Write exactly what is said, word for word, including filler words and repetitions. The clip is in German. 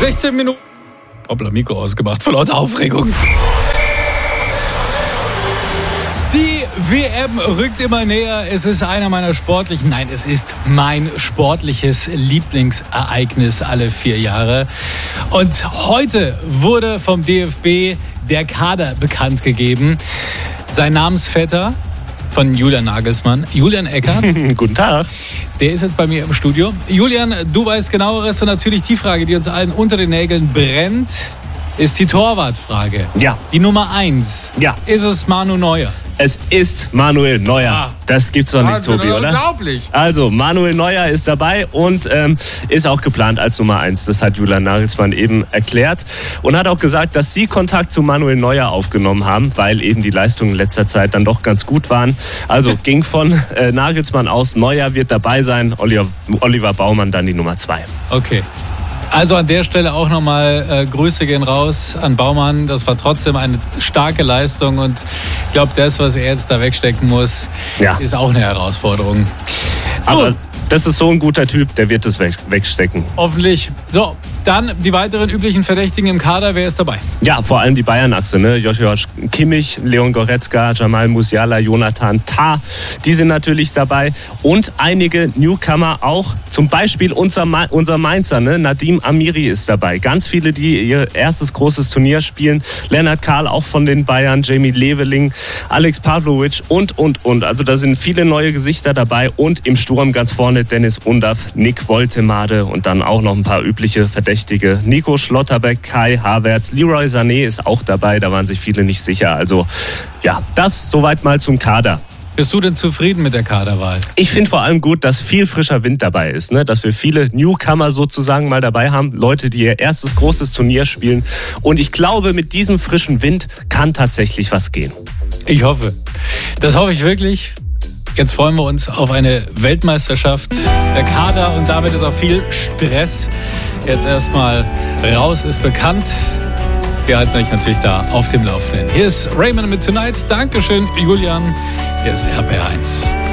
sechzehn Minuten. Hoppla, Mikro ausgemacht, vor lauter Aufregung. Die W M rückt immer näher. Es ist einer meiner sportlichen, nein, es ist mein sportliches Lieblingsereignis alle vier Jahre. Und heute wurde vom D F B der Kader bekannt gegeben. Sein Namensvetter von Julian Nagelsmann, Julian Eckert. Guten Tag. Der ist jetzt bei mir im Studio. Julian, du weißt Genaueres und natürlich die Frage, die uns allen unter den Nägeln brennt, ist die Torwartfrage. Ja. Die Nummer eins. Ja. Ist es Manu Neuer? Es ist Manuel Neuer. Ah. Das gibt's doch nicht, Wahnsinn, Tobi, oder? Unglaublich. Also, Manuel Neuer ist dabei und ähm, ist auch geplant als Nummer eins. Das hat Julian Nagelsmann eben erklärt und hat auch gesagt, dass sie Kontakt zu Manuel Neuer aufgenommen haben, weil eben die Leistungen in letzter Zeit dann doch ganz gut waren. Also ging von äh, Nagelsmann aus, Neuer wird dabei sein, Oliver, Oliver Baumann dann die Nummer zwei. Okay. Also an der Stelle auch nochmal äh, Grüße gehen raus an Baumann. Das war trotzdem eine starke Leistung und ich glaube, das, was er jetzt da wegstecken muss, Ja. ist auch eine Herausforderung. So, Aber das ist so ein guter Typ, der wird es weg, wegstecken. hoffentlich. So, dann die weiteren üblichen Verdächtigen im Kader. Wer ist dabei? Ja, vor allem die Bayern-Achse, ne? Joshua Kimmich, Leon Goretzka, Jamal Musiala, Jonathan Tah, die sind natürlich dabei. Und einige Newcomer auch, zum Beispiel unser, Ma- unser Mainzer, ne? Nadim Amiri ist dabei. Ganz viele, die ihr erstes großes Turnier spielen. Lennart Kahl auch von den Bayern, Jamie Leveling, Alex Pavlovic und, und, und. Also da sind viele neue Gesichter dabei und im Sturm ganz vorne Dennis Undav, Nick Woltemade und dann auch noch ein paar übliche Verdächtige. Nico Schlotterbeck, Kai Havertz, Leroy Sané ist auch dabei, da waren sich viele nicht sicher. Also ja, das soweit mal zum Kader. Bist du denn zufrieden mit der Kaderwahl? Ich finde vor allem gut, dass viel frischer Wind dabei ist, ne? Dass wir viele Newcomer sozusagen mal dabei haben, Leute, die ihr erstes großes Turnier spielen. Und ich glaube, mit diesem frischen Wind kann tatsächlich was gehen. Ich hoffe. Das hoffe ich wirklich. Jetzt freuen wir uns auf eine Weltmeisterschaft. Der Kader und damit ist auch viel Stress. Jetzt erstmal raus ist bekannt. Wir halten euch natürlich da auf dem Laufenden. Hier ist Raymond mit Tonight. Dankeschön, Julian. Hier ist R B R eins.